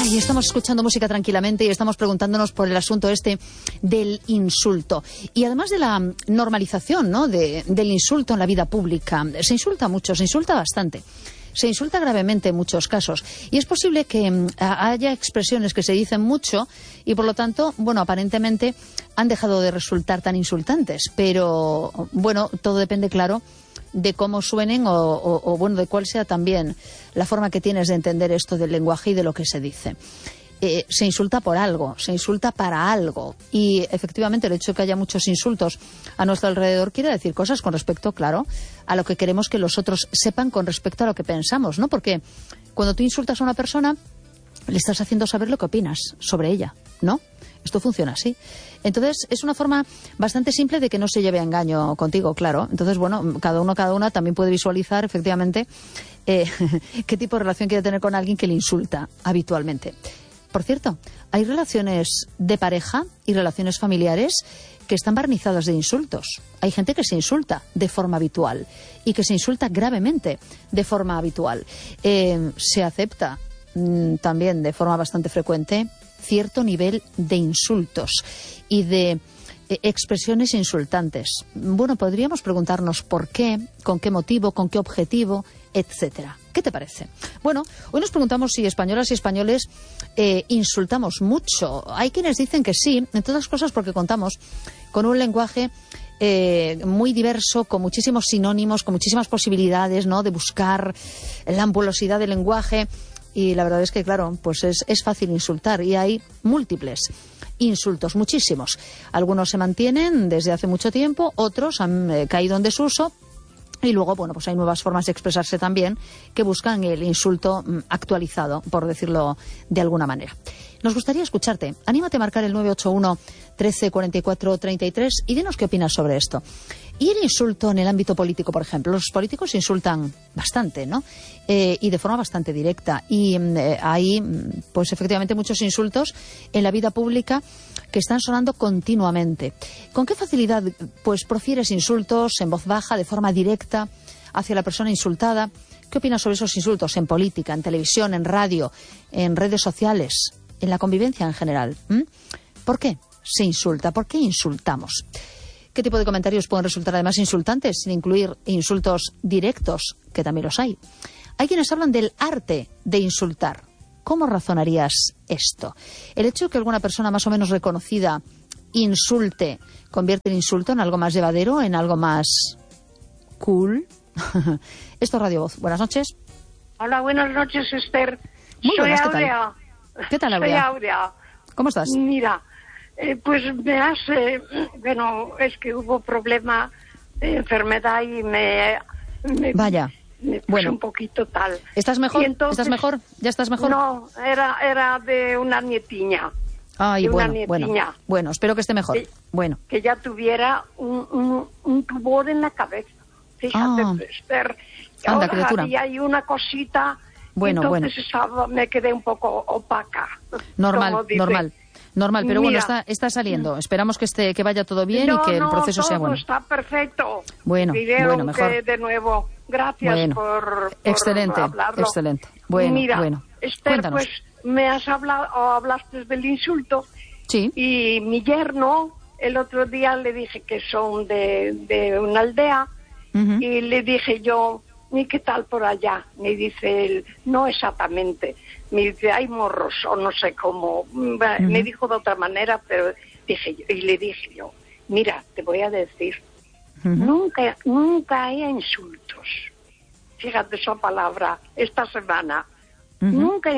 Ay, estamos escuchando música tranquilamente y estamos preguntándonos por el asunto este del insulto. Y además de la normalización, ¿no?, del insulto en la vida pública. Se insulta mucho, se insulta bastante. Se insulta gravemente en muchos casos. Y es posible que haya expresiones que se dicen mucho y, por lo tanto, bueno, aparentemente han dejado de resultar tan insultantes. Pero, bueno, todo depende, claro, de cómo suenen o bueno, de cuál sea también la forma que tienes de entender esto del lenguaje y de lo que se dice. Se insulta por algo, se insulta para algo, y efectivamente el hecho de que haya muchos insultos a nuestro alrededor quiere decir cosas con respecto, claro, a lo que queremos que los otros sepan con respecto a lo que pensamos, ¿no? Porque cuando tú insultas a una persona le estás haciendo saber lo que opinas sobre ella, ¿no? Esto funciona así. Entonces, es una forma bastante simple de que no se lleve a engaño contigo, claro. Entonces, bueno, cada una también puede visualizar, efectivamente, qué tipo de relación quiere tener con alguien que le insulta habitualmente. Por cierto, hay relaciones de pareja y relaciones familiares que están barnizadas de insultos. Hay gente que se insulta de forma habitual y que se insulta gravemente de forma habitual. Se acepta también de forma bastante frecuente cierto nivel de insultos y de expresiones insultantes. Bueno, podríamos preguntarnos por qué, con qué motivo, con qué objetivo, etcétera. ¿Qué te parece? Bueno, hoy nos preguntamos si españolas y españoles insultamos mucho. Hay quienes dicen que sí, entre otras cosas porque contamos con un lenguaje muy diverso, con muchísimos sinónimos, con muchísimas posibilidades, ¿no?, de buscar la ampulosidad del lenguaje. Y la verdad es que, claro, pues es fácil insultar y hay múltiples insultos, muchísimos. Algunos se mantienen desde hace mucho tiempo, otros han caído en desuso. Y luego, bueno, pues hay nuevas formas de expresarse también que buscan el insulto actualizado, por decirlo de alguna manera. Nos gustaría escucharte. Anímate a marcar el 981 13 44 33 y dinos qué opinas sobre esto. Y el insulto en el ámbito político, por ejemplo. Los políticos insultan bastante, ¿no? Y de forma bastante directa. Y hay, pues efectivamente, muchos insultos en la vida pública que están sonando continuamente. ¿Con qué facilidad, pues, profieres insultos en voz baja, de forma directa, hacia la persona insultada? ¿Qué opinas sobre esos insultos en política, en televisión, en radio, en redes sociales, en la convivencia en general? ¿Por qué se insulta? ¿Por qué insultamos? ¿Qué tipo de comentarios pueden resultar además insultantes, sin incluir insultos directos, que también los hay? Hay quienes hablan del arte de insultar. ¿Cómo razonarías esto? El hecho de que alguna persona más o menos reconocida insulte, ¿convierte el insulto en algo más llevadero, en algo más cool? Esto es Radio Voz. Buenas noches. Hola, buenas noches, Esther. Muy Soy buenas, Aurea. ¿Qué tal, Aurea? Soy Aurea. ¿Cómo estás? Mira, pues me hace... bueno, es que hubo problema de enfermedad y me Vaya. Me puse Bueno, un poquito tal. ¿Estás mejor? Entonces, ¿Estás mejor? ¿Ya estás mejor? No, era de una nietiña. Ay, de una bueno, nietiña. bueno, espero que esté mejor. Sí. Bueno. Que ya tuviera un tumor en la cabeza. Fíjate, Esther. Anda, ahora criatura. había ahí una cosita. Bueno, entonces me quedé un poco opaca. Normal, pero bueno, Mira, está saliendo. Esperamos que vaya todo bien y que el proceso sea bueno. Está perfecto. Bueno, mejor. De nuevo, gracias por excelente, hablarlo. excelente. Bueno, Mira, bueno. Esther, Cuéntanos. pues me has hablado, o hablaste del insulto. Sí. Y mi yerno, el otro día le dije que son de una aldea, y le dije yo, ¿y qué tal por allá? Me dice él, no exactamente. Me dice, hay morros, o no sé cómo. Me dijo de otra manera, pero le dije yo, mira, te voy a decir, nunca hay insultos. Fíjate esa palabra, esta semana. Nunca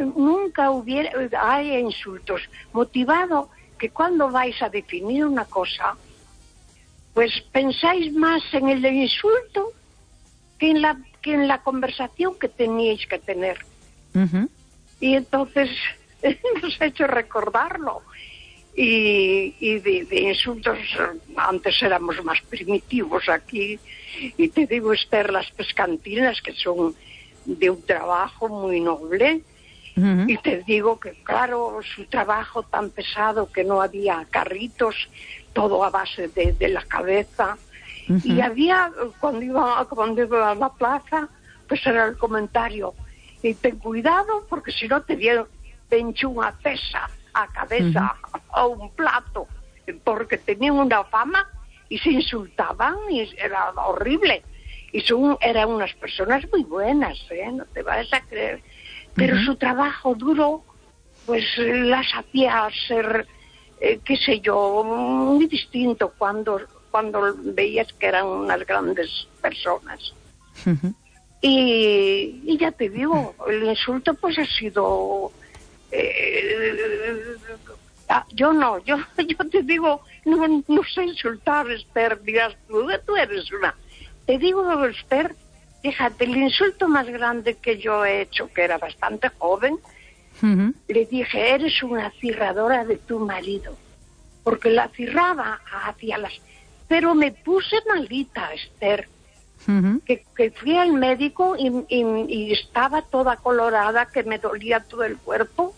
hay insultos. Motivado que cuando vais a definir una cosa, pues pensáis más en el insulto que en la conversación que teníais que tener. Y entonces nos ha hecho recordarlo. Y de insultos, antes éramos más primitivos aquí. Y te digo, Esther, las pescantinas, que son de un trabajo muy noble. Y te digo que, claro, su trabajo tan pesado que no había carritos, todo a base de la cabeza. Y había, cuando iba a la plaza, pues era el comentario, y ten cuidado porque si no te penchó unha cesa a cabeza a un plato, porque tenían una fama y se insultaban y era horrible. Y eran unas personas muy buenas, no te vas a creer. Pero su trabajo duro, pues las hacía ser, qué sé yo, muy distinto cuando veías que eran unas grandes personas. Y ya te digo, el insulto pues ha sido... yo te digo, no sé insultar, Esther, dirás tú eres una... Te digo, Esther, fíjate, el insulto más grande que yo he hecho, que era bastante joven, le dije, eres una cirradora de tu marido, porque la cirraba hacia las... Pero me puse malita, Esther, que fui al médico y estaba toda colorada, que me dolía todo el cuerpo.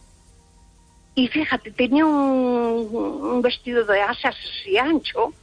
Y fíjate, tenía un vestido de asas así ancho,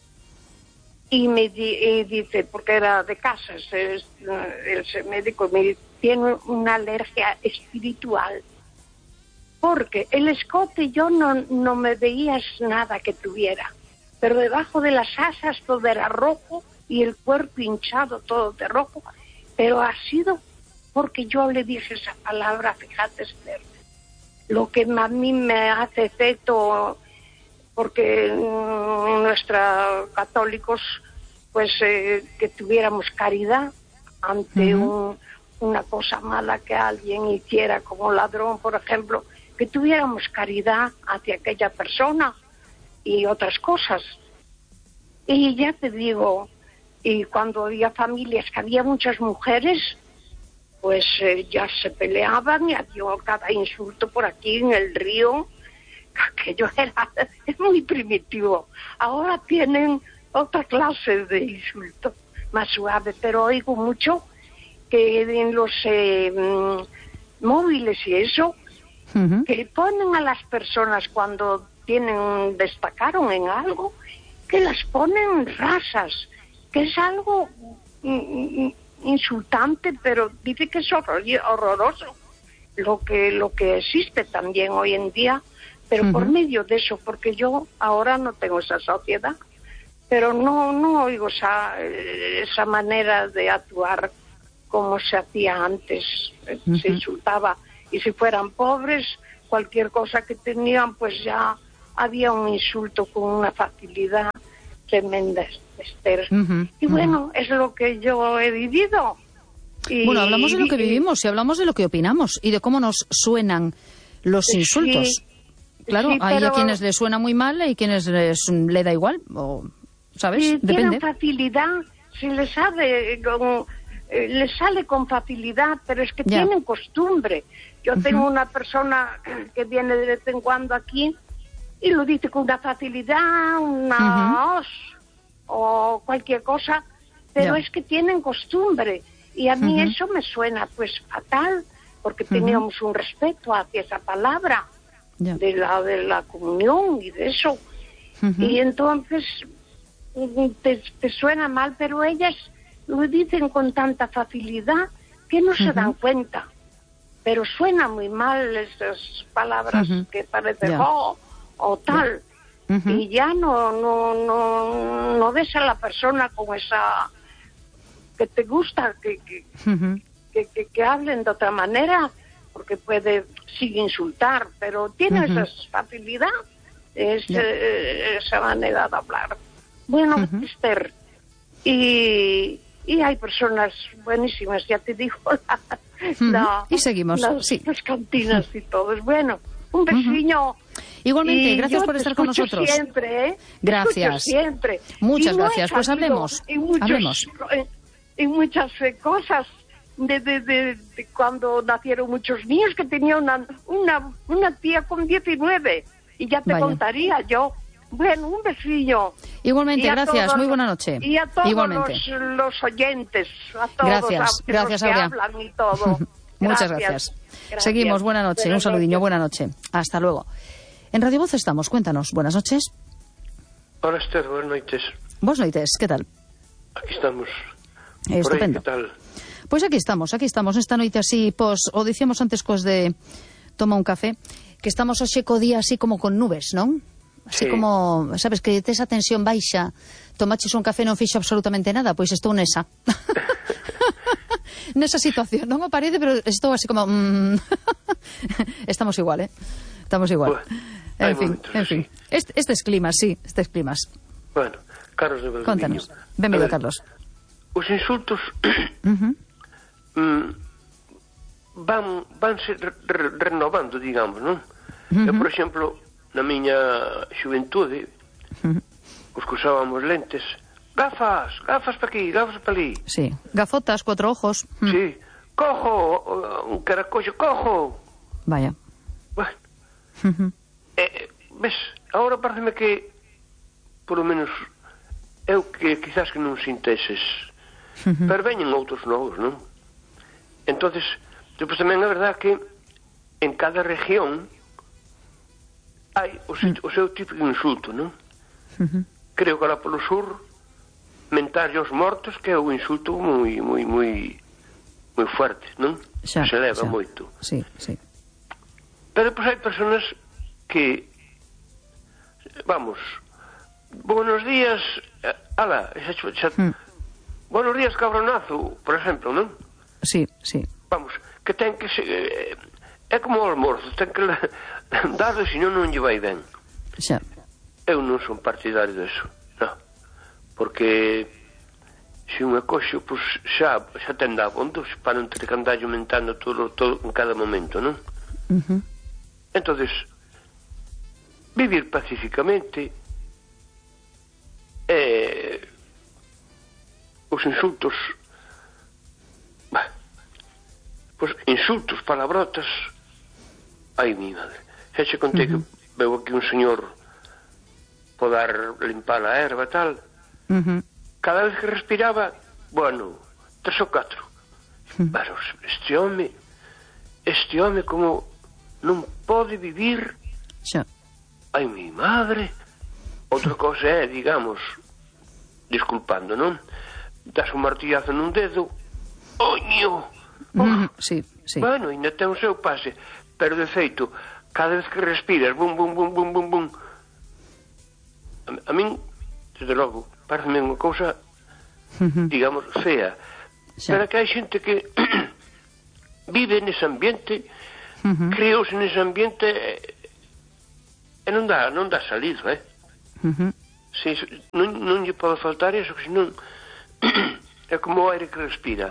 y me dice, porque era de casas, el médico me dice, tiene una alergia espiritual, porque el escote yo no me veías nada que tuviera, pero debajo de las asas todo era rojo y el cuerpo hinchado todo de rojo, pero ha sido porque yo le dije esa palabra, fíjate, Esther, lo que a mí me hace efecto, porque nuestros católicos, pues que tuviéramos caridad ante una cosa mala que alguien hiciera, como ladrón, por ejemplo, que tuviéramos caridad hacia aquella persona y otras cosas. Y ya te digo, y cuando había familias que había muchas mujeres, pues ya se peleaban y había cada insulto por aquí en el río. Aquello es muy primitivo. Ahora tienen otra clase de insulto, más suave, pero oigo mucho que en los móviles y eso, que ponen a las personas cuando destacaron en algo, que las ponen rasas, que es algo insultante, pero dice que es horroroso lo que existe también hoy en día. Pero por medio de eso, porque yo ahora no tengo esa sociedad, pero no oigo esa manera de actuar como se hacía antes. Se insultaba, y si fueran pobres, cualquier cosa que tenían, pues ya había un insulto con una facilidad tremenda, Esther. Y bueno, es lo que yo he vivido. Bueno, hablamos de lo que vivimos y hablamos de lo que opinamos y de cómo nos suenan los insultos. Sí. Claro, Sí, hay a quienes les suena muy mal y a quienes le da igual, ¿sabes? Sí, depende. tienen facilidad, si les sale con facilidad, pero es que tienen costumbre. Yo tengo una persona que viene de vez en cuando aquí y lo dice con una facilidad, una os o cualquier cosa, pero es que tienen costumbre. Y a mí eso me suena pues fatal, porque teníamos un respeto hacia esa palabra. De la comunión y de eso. Y entonces te suena mal, pero ellas lo dicen con tanta facilidad que no se dan cuenta. Pero suena muy mal esas palabras que parecen o tal. Y ya no ves a la persona con esa que te gusta que hablen de otra manera, porque puede sin insultar, pero tiene esa facilidad, esa manera de hablar. Bueno, Esther, y hay personas buenísimas, ya te digo, y seguimos, las cantinas y todo. Es bueno, un vecino. Igualmente, gracias por estar con nosotros. Siempre, Gracias. Siempre. Muchas gracias. Pues hablemos. En muchas cosas. De cuando nacieron muchos niños, que tenía una tía con 19 y ya te contaría yo. Bueno, un besillo. Igualmente, gracias, muy buena noche. Y a todos Igualmente. los oyentes, a todos gracias, que Aurea. hablan y todo. Muchas gracias. Seguimos, buena noche, un saludiño, buena noche. Hasta luego. En Radio Voz estamos, cuéntanos, buenas noches. Hola, Esther, buenas noches. Buenas noches, ¿qué tal? Aquí estamos. Estupendo. Por ahí, ¿qué tal? Pois aquí estamos esta noite así, o dicíamos antes cos de toma un café, que estamos hoxe co día así como con nubes, non? Así Sí. como, sabes, que tes a tensión baixa, tomaches un café e non fixo absolutamente nada, pois estou nesa. Nesa situación, non o parece, pero estou así como... Estamos igual, Estamos igual. Hai En fin, momentos en fin. Estes climas, sí, estes climas. Bueno, Carlos de Valdiviño. Contanos. Benvido, Carlos. Os insultos vanse renovando, digamos, non? Eu, por exemplo, na miña xuventude, os que usábamos lentes, gafas para aquí, gafas para ali. Sí, gafotas, 4 ojos. Sí, cojo, un caracollo, cojo. Vaya. Bueno, ves, agora pareceme que, por lo menos, eu que quizás que non sinteses, pero veñen outros novos, non? Entonces, depois tamén é verdad que en cada región hai o seu tipo de insulto, non? Creo que lá polo sur mentarlle aos mortos que é un insulto moi fuerte, non? Se eleva moito. Sí, sí. Pero pois hai personas que, vamos, buenos días, buenos días, cabronazo, por exemplo, non? Sí, sí. Vamos, que ten que ser, é como o almorzo, ten que darle, senón non lle vai ben. Xa. Eu non son partidario deso, non, porque se un é coxo, pois xa ten dabondo para non ter que andar aumentando todo en cada momento, non? Entonces, vivir pacíficamente, os insultos, pois insultos, palabrotas, ai mi madre, xa che contei que veu aquí un señor podar limpar a erva e tal, cada vez que respiraba, bueno, 3 ou 4, pero este home como non pode vivir, xa. ai mi madre. Outra cosa é, digamos, disculpando, non? Das un martillazo nun dedo, oño. Sí, sí. Bueno, ainda ten o seu pase, pero de feito, cada vez que respiras, bum, bum, bum, bum, bum, bum, a min, desde logo, parece-me unha cousa, digamos, fea. Pero que hai xente que vive nese ambiente, creouse nese ambiente, e non dá salido, Si, non lle pode faltar eso, que senón é como o aire que respira.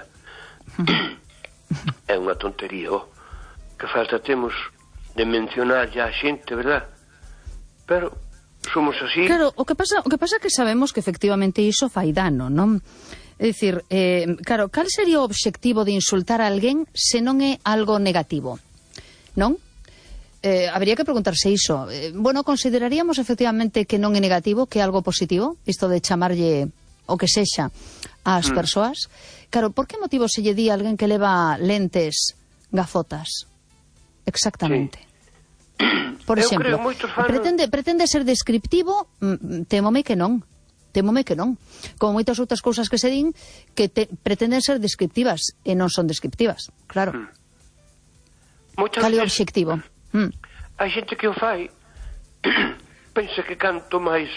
É unha tontería, que falta temos de mencionar ya a xente, verdad? Pero somos así. Claro, o que pasa é que sabemos que efectivamente iso fai dano, non? É dicir, claro, cal sería o obxectivo de insultar a alguén se non é algo negativo, non? Habría que preguntarse iso. Bueno, consideraríamos efectivamente que non é negativo, que é algo positivo, isto de chamarlle o que sexa ás persoas. Claro, por que motivo se lle di a alguén que leva lentes, gafotas? Exactamente. Sí. Por exemplo, pretende ser descriptivo, témome que non. Como moitas outras cousas que se din que pretenden ser descriptivas e non son descriptivas, claro. Cal é o obxectivo? Hai xente que o fai pensa que canto máis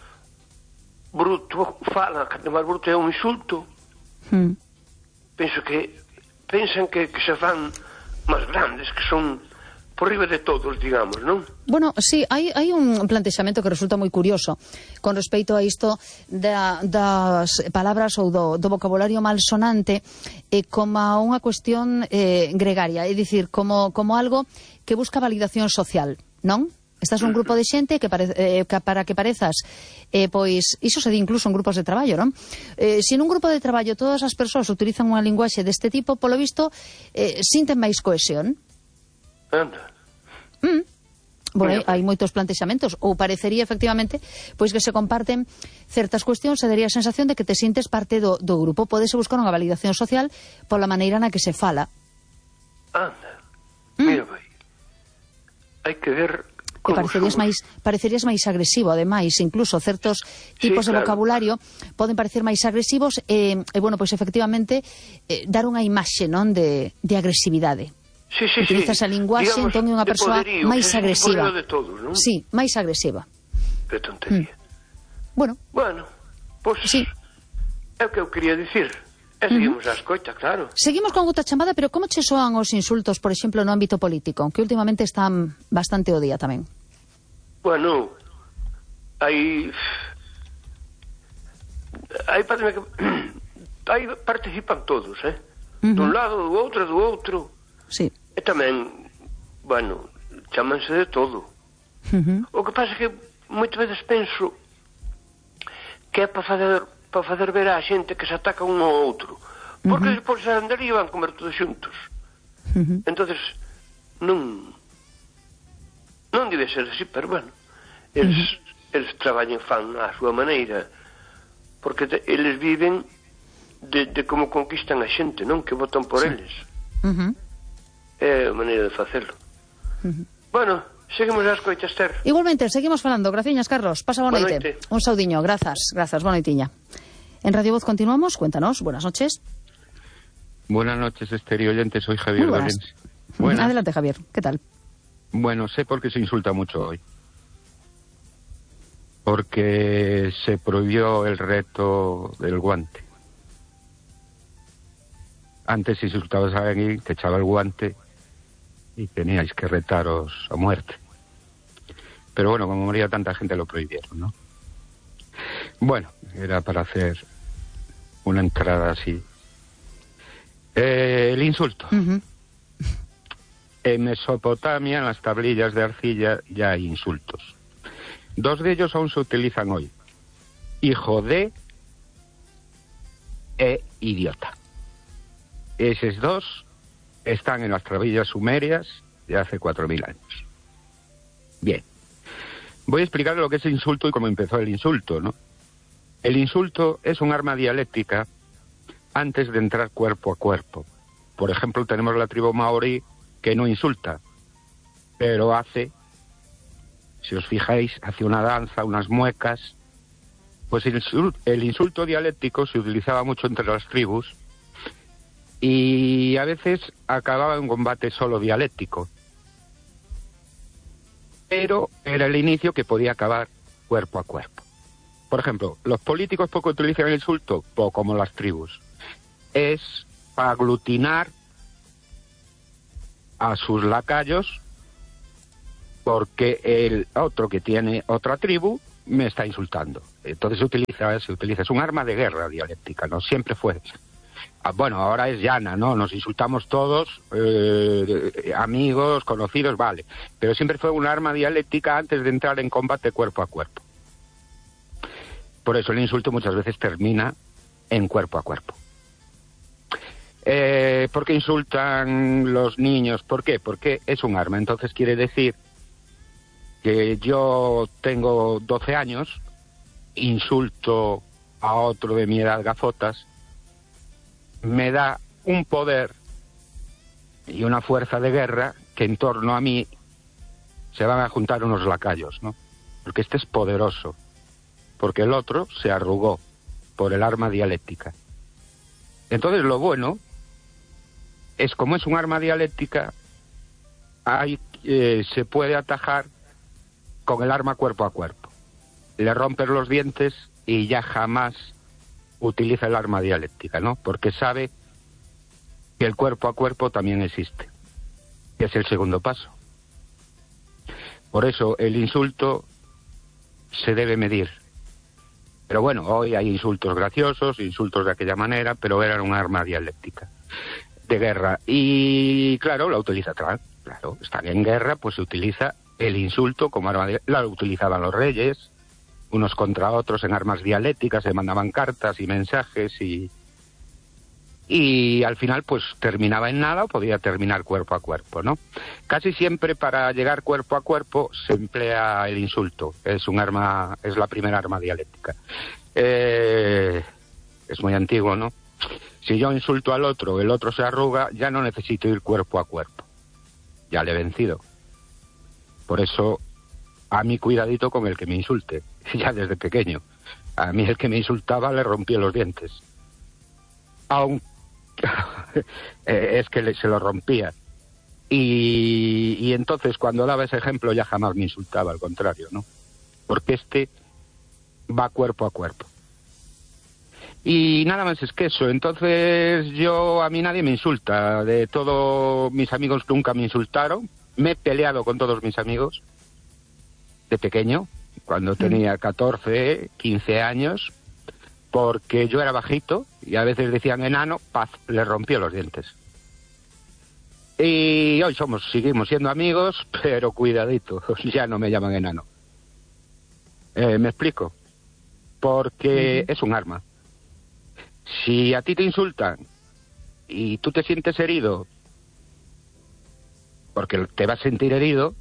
bruto fala, canto máis bruto é un insulto. Pensan que se fan máis grandes, que son por riba de todos, digamos, non? Bueno, sí, hai un plantexamento que resulta moi curioso con respecto a isto das palabras ou do vocabulario malsonante como unha cuestión gregaria, é dicir, como algo que busca validación social, non? Estás nun grupo de xente que para que parezas, pois, iso se di incluso en grupos de traballo, non? Se nun grupo de traballo todas as persoas utilizan unha linguaxe deste tipo, polo visto, sinten máis cohesión. Anda. Bueno, hai moitos plantexamentos, ou parecería efectivamente pois que se comparten certas cuestións e daría a sensación de que te sintes parte do grupo. Podese buscar unha validación social pola maneira na que se fala. Anda, mira, vai. Hai que ver como parecerías máis agresivo, ademais, incluso certos tipos de vocabulario poden parecer máis agresivos e bueno, pois efectivamente dar unha imaxe, non, de agresividade. Utiliza esa linguaxe, entón é unha persoa máis agresiva. De todos, non? Sí, máis agresiva. Que tontería. Bueno, pois sí. É o que eu quería dicir. E seguimos a escoita, claro. Seguimos con outra chamada, pero como che soan os insultos, por exemplo, no ámbito político, que últimamente están bastante o día tamén? Bueno, aí parece que aí participan todos, dun lado, do outro. Sí. E tamén, bueno, chámanse de todo. O que pasa é que moitas veces penso que é para facer ver á xente que se ataca un ao outro, porque despois se andaría van comer todos xuntos. Entonces non debe ser así, pero bueno, eles traballan, fan á súa maneira, porque eles viven de como conquistan a xente, non? Que votan por eles. É a maneira de facelo. Bueno, seguimos as coitas, Esther. Igualmente, seguimos falando. Graciñas, Carlos. Pasa boa noite. Un saudiño, grazas, boa noitiña. En Radio Voz continuamos, cuéntanos, buenas noches. Buenas noches, Esther y oyentes, soy Javier Valencia. Adelante, Javier, ¿qué tal? Bueno, sé por qué se insulta mucho hoy. Porque se prohibió el reto del guante. Antes si insultabas a alguien, te echaba el guante y teníais que retaros a muerte. Pero bueno, como moría tanta gente lo prohibieron, ¿no? Bueno, era para hacer una entrada así. El insulto. En Mesopotamia, en las tablillas de arcilla, ya hay insultos. 2 de ellos aún se utilizan hoy. Hijo de e idiota. Esos 2 están en las tablillas sumerias de hace 4.000 años. Bien. Voy a explicar lo que es insulto y cómo empezó el insulto, ¿no? El insulto es un arma dialéctica antes de entrar cuerpo a cuerpo. Por ejemplo, tenemos la tribu maorí que no insulta, pero hace, si os fijáis, hace una danza, unas muecas. Pues el insulto dialéctico se utilizaba mucho entre las tribus y a veces acababa en un combate solo dialéctico. Pero era el inicio que podía acabar cuerpo a cuerpo. Por ejemplo, los políticos poco utilizan el insulto, poco como las tribus. Es para aglutinar a sus lacayos porque el otro que tiene otra tribu me está insultando. Entonces se utiliza, es un arma de guerra dialéctica, ¿no? Siempre fue. Bueno, ahora es llana, ¿no? Nos insultamos todos, amigos, conocidos, vale. Pero siempre fue un arma dialéctica antes de entrar en combate cuerpo a cuerpo. Por eso el insulto muchas veces termina en cuerpo a cuerpo. ¿Por qué insultan los niños? ¿Por qué? Porque es un arma. Entonces quiere decir que yo tengo 12 años, insulto a otro de mi edad gafotas, me da un poder y una fuerza de guerra que en torno a mí se van a juntar unos lacayos, ¿no? Porque este es poderoso, porque el otro se arrugó por el arma dialéctica. Entonces lo bueno es, como es un arma dialéctica, se puede atajar con el arma cuerpo a cuerpo. Le rompes los dientes y ya jamás utiliza el arma dialéctica, ¿no? Porque sabe que el cuerpo a cuerpo también existe, que es el segundo paso. Por eso el insulto se debe medir. Pero bueno, hoy hay insultos graciosos, insultos de aquella manera, pero eran un arma dialéctica de guerra. Y claro, la utiliza, claro, están en guerra, pues se utiliza el insulto como arma dialéctica. La utilizaban los reyes, unos contra otros en armas dialécticas, se mandaban cartas y mensajes y al final pues terminaba en nada o podía terminar cuerpo a cuerpo, ¿no? Casi siempre para llegar cuerpo a cuerpo se emplea el insulto, es la primera arma dialéctica. Es muy antiguo, ¿no? Si yo insulto al otro, el otro se arruga, ya no necesito ir cuerpo a cuerpo, ya le he vencido. Por eso, a mí cuidadito con el que me insulte, ya desde pequeño. A mí el que me insultaba le rompía los dientes. Es que se lo rompía. Y entonces cuando daba ese ejemplo ya jamás me insultaba, al contrario, ¿no? Porque va cuerpo a cuerpo. Y nada más es que eso. Entonces a mí nadie me insulta. De todos mis amigos nunca me insultaron. Me he peleado con todos mis amigos de pequeño, cuando tenía 14, 15 años, porque yo era bajito y a veces decían enano, paz, le rompió los dientes. Y hoy seguimos siendo amigos, pero cuidadito, ya no me llaman enano. ¿Me explico? Porque es un arma. Si a ti te insultan y tú te sientes herido, porque te vas a sentir herido,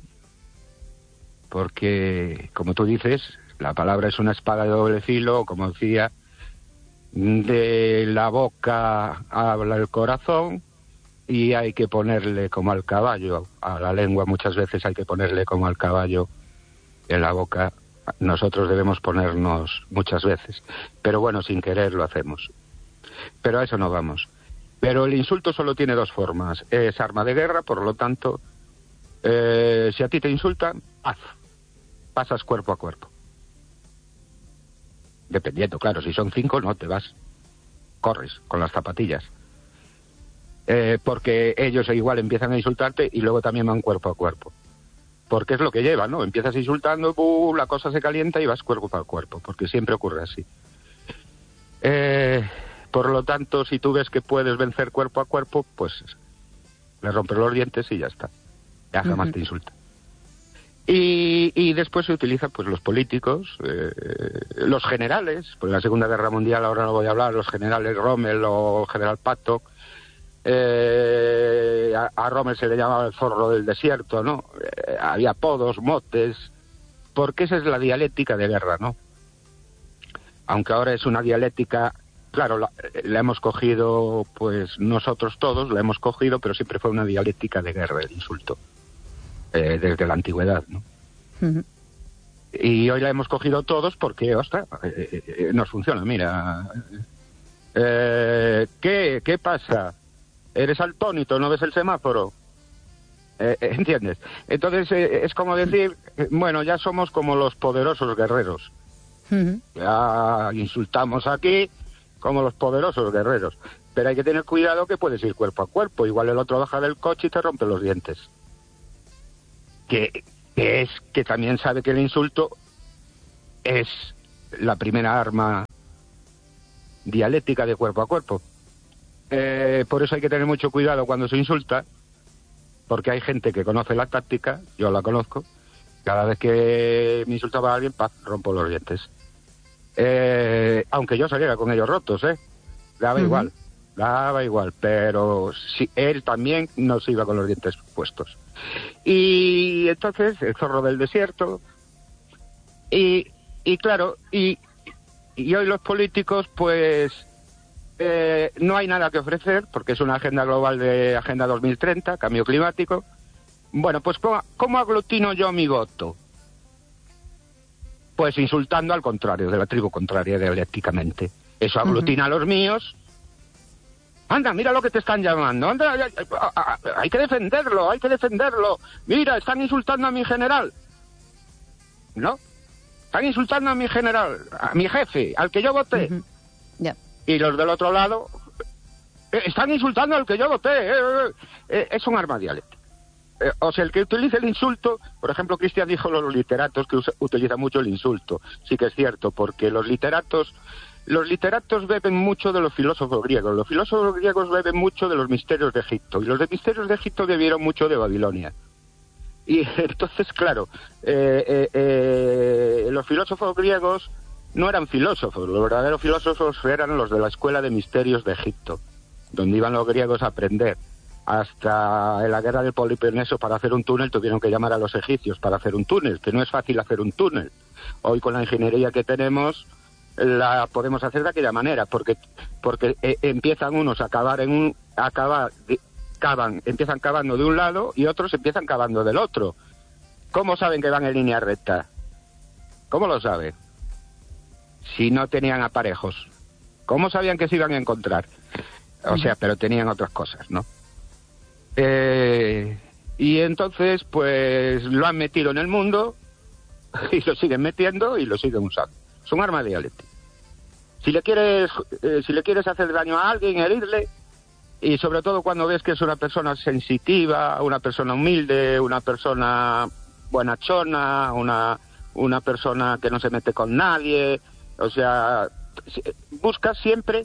porque, como tú dices, la palabra es una espada de doble filo, como decía, de la boca habla el corazón, y hay que ponerle como al caballo, a la lengua muchas veces hay que ponerle como al caballo en la boca. Nosotros debemos ponernos muchas veces, pero bueno, sin querer lo hacemos. Pero a eso no vamos. Pero el insulto solo tiene dos formas. Es arma de guerra, por lo tanto, si a ti te insultan, pasas cuerpo a cuerpo. Dependiendo, claro, si son 5 no te vas, corres con las zapatillas. Porque ellos igual empiezan a insultarte y luego también van cuerpo a cuerpo. Porque es lo que lleva, ¿no? Empiezas insultando, la cosa se calienta y vas cuerpo a cuerpo, porque siempre ocurre así. Por lo tanto, si tú ves que puedes vencer cuerpo a cuerpo, pues le rompes los dientes y ya está. Ya jamás te insulta. Y después se utiliza pues los políticos, los generales, pues en la Segunda Guerra Mundial, ahora no voy a hablar, los generales Rommel o general Patton. A Rommel se le llamaba el zorro del desierto, ¿no? Había apodos, motes, porque esa es la dialéctica de guerra, ¿no? Aunque ahora es una dialéctica, claro, la hemos cogido, pues nosotros todos la hemos cogido, pero siempre fue una dialéctica de guerra el insulto, desde la antigüedad, ¿no? Uh-huh. Y hoy la hemos cogido todos porque, ostras, nos funciona, mira. ¿Qué pasa? Eres atónito, ¿no ves el semáforo? ¿Entiendes? Entonces es como decir, bueno, ya somos como los poderosos guerreros. Uh-huh. Ya insultamos aquí como los poderosos guerreros. Pero hay que tener cuidado que puedes ir cuerpo a cuerpo. Igual el otro baja del coche y te rompe los dientes. Que también sabe que el insulto es la primera arma dialéctica de cuerpo a cuerpo. Por eso hay que tener mucho cuidado cuando se insulta, porque hay gente que conoce la táctica, yo la conozco. Cada vez que me insultaba a alguien, rompo los dientes. Aunque yo saliera con ellos rotos, daba igual, pero si él también nos iba con los dientes puestos. Y entonces el zorro del desierto, y claro, y hoy los políticos pues no hay nada que ofrecer, porque es una agenda global de Agenda 2030, cambio climático. Bueno, pues ¿cómo aglutino yo mi voto? Pues insultando al contrario, de la tribu contraria dialécticamente. Eso aglutina a los míos. Anda, mira lo que te están llamando. Anda, hay que defenderlo. Mira, están insultando a mi general. ¿No? Están insultando a mi general, a mi jefe, al que yo voté. Uh-huh. Yeah. Y los del otro lado están insultando al que yo voté. Es un arma dialéctica. O sea, el que utilice el insulto, por ejemplo, Cristian dijo los literatos, que utilizan mucho el insulto. Sí que es cierto, porque los literatos beben mucho de los filósofos griegos. Los filósofos griegos beben mucho de los misterios de Egipto. Y los misterios de Egipto bebieron mucho de Babilonia. Y entonces, claro, los filósofos griegos no eran filósofos. Los verdaderos filósofos eran los de la escuela de misterios de Egipto, donde iban los griegos a aprender. Hasta en la guerra del Peloponeso, para hacer un túnel, tuvieron que llamar a los egipcios para hacer un túnel, que no es fácil hacer un túnel. Hoy, con la ingeniería que tenemos, la podemos hacer de aquella manera, porque empiezan unos a cavar empiezan cavando de un lado y otros empiezan cavando del otro. ¿Cómo saben que van en línea recta? ¿Cómo lo saben? Si no tenían aparejos. ¿Cómo sabían que se iban a encontrar? O sea, pero tenían otras cosas, ¿no? Y entonces, pues, lo han metido en el mundo y lo siguen metiendo y lo siguen usando. Es un arma dialéctica. Si le quieres hacer daño a alguien, herirle, y sobre todo cuando ves que es una persona sensitiva, una persona humilde, una persona buenachona, una persona que no se mete con nadie, o sea, buscas siempre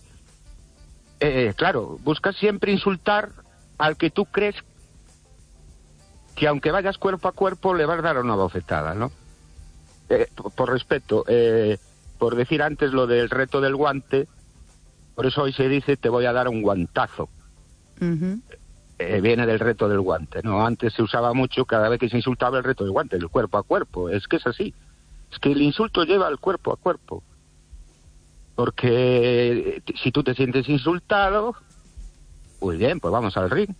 insultar al que tú crees que aunque vayas cuerpo a cuerpo le vas a dar una bofetada, ¿no? Por respeto, por decir antes lo del reto del guante, por eso hoy se dice te voy a dar un guantazo. Uh-huh. Viene del reto del guante, ¿no? Antes se usaba mucho cada vez que se insultaba el reto del guante, el cuerpo a cuerpo. Es que es así. Es que el insulto lleva al cuerpo a cuerpo. Porque si tú te sientes insultado, muy bien, pues vamos al ring.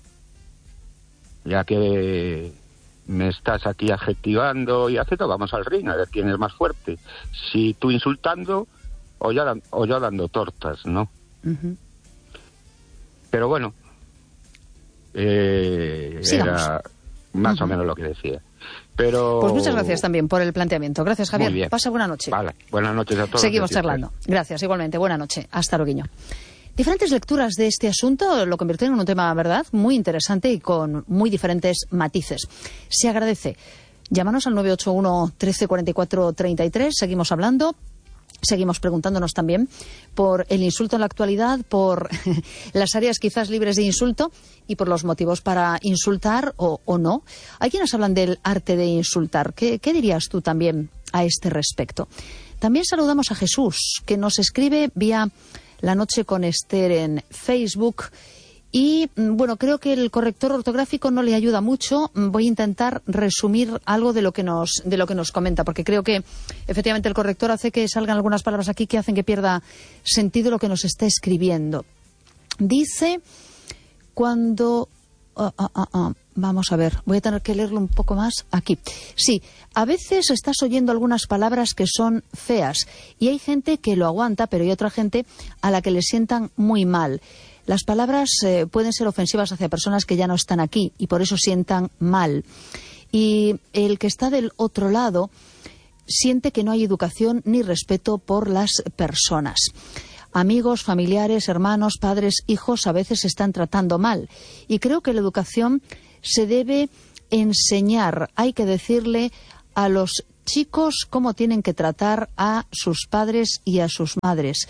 Ya que me estás aquí adjetivando y haciendo, vamos al ring, a ver quién es más fuerte. Si tú insultando o yo dando tortas, ¿no? Uh-huh. Pero bueno, era más o menos lo que decía. Pero... Pues muchas gracias también por el planteamiento. Gracias, Javier. Pasa buena noche. Vale, buenas noches a todos. Seguimos charlando. Gracias, igualmente. Buena noche. Hasta luego. Diferentes lecturas de este asunto lo convirtieron en un tema, ¿verdad?, muy interesante y con muy diferentes matices. Se agradece. Llámanos al 981 13 44 33. Seguimos hablando. Seguimos preguntándonos también por el insulto en la actualidad, por las áreas quizás libres de insulto y por los motivos para insultar o no. Hay quienes hablan del arte de insultar. ¿Qué dirías tú también a este respecto? También saludamos a Jesús, que nos escribe vía La Noche con Esther en Facebook. Y, bueno, creo que el corrector ortográfico no le ayuda mucho. Voy a intentar resumir algo de lo que nos comenta, porque creo que, efectivamente, el corrector hace que salgan algunas palabras aquí que hacen que pierda sentido lo que nos está escribiendo. Dice, cuando... Vamos a ver, voy a tener que leerlo un poco más aquí. Sí, a veces estás oyendo algunas palabras que son feas y hay gente que lo aguanta, pero hay otra gente a la que le sientan muy mal. Las palabras pueden ser ofensivas hacia personas que ya no están aquí y por eso sientan mal. Y el que está del otro lado siente que no hay educación ni respeto por las personas. Amigos, familiares, hermanos, padres, hijos a veces se están tratando mal. Y creo que la educación se debe enseñar. Hay que decirle a los chicos cómo tienen que tratar a sus padres y a sus madres.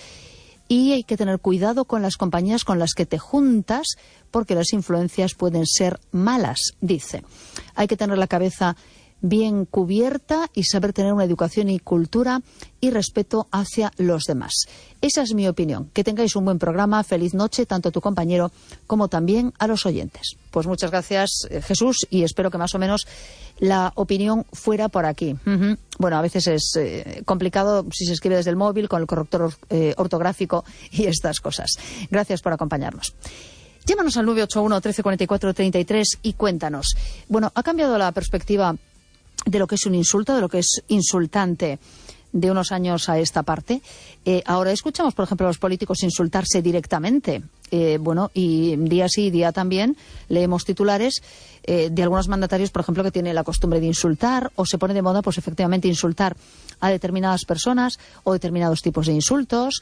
Y hay que tener cuidado con las compañías con las que te juntas, porque las influencias pueden ser malas, dice. Hay que tener la cabeza bien cubierta y saber tener una educación y cultura y respeto hacia los demás. Esa es mi opinión. Que tengáis un buen programa. Feliz noche, tanto a tu compañero como también a los oyentes. Pues muchas gracias, Jesús, y espero que más o menos la opinión fuera por aquí. Uh-huh. Bueno, a veces es complicado si se escribe desde el móvil con el corrector ortográfico y estas cosas. Gracias por acompañarnos. Llámanos al 981 13 44 33 y cuéntanos. Bueno, ha cambiado la perspectiva de lo que es un insulto, de lo que es insultante de unos años a esta parte. Ahora escuchamos, por ejemplo, a los políticos insultarse directamente. Bueno, y día sí, día también leemos titulares de algunos mandatarios, por ejemplo, que tienen la costumbre de insultar o se pone de moda, pues efectivamente, insultar a determinadas personas o determinados tipos de insultos.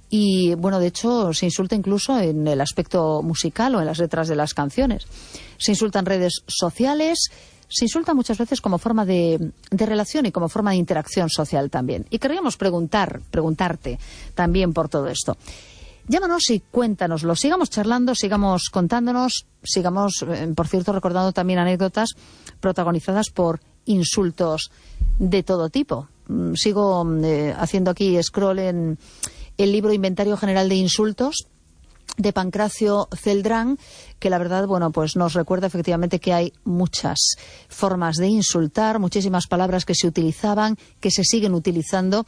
Y, bueno, de hecho, se insulta incluso en el aspecto musical o en las letras de las canciones. Se insulta en redes sociales. Se insulta muchas veces como forma de relación y como forma de interacción social también. Y querríamos preguntarte también por todo esto. Llámanos y cuéntanoslo. Sigamos charlando, sigamos contándonos, sigamos, por cierto, recordando también anécdotas protagonizadas por insultos de todo tipo. Sigo haciendo aquí scroll en el libro Inventario General de Insultos de Pancracio Celdrán, que la verdad, bueno, pues nos recuerda efectivamente que hay muchas formas de insultar, muchísimas palabras que se utilizaban, que se siguen utilizando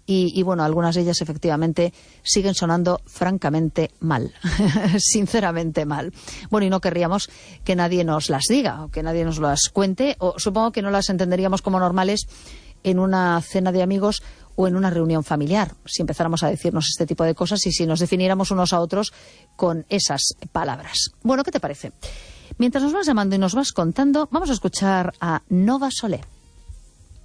y bueno, algunas de ellas efectivamente siguen sonando francamente mal, sinceramente mal. Bueno, y no querríamos que nadie nos las diga o que nadie nos las cuente, o supongo que no las entenderíamos como normales en una cena de amigos o en una reunión familiar, si empezáramos a decirnos este tipo de cosas y si nos definiéramos unos a otros con esas palabras. Bueno, ¿qué te parece? Mientras nos vas llamando y nos vas contando, vamos a escuchar a Nova Solé.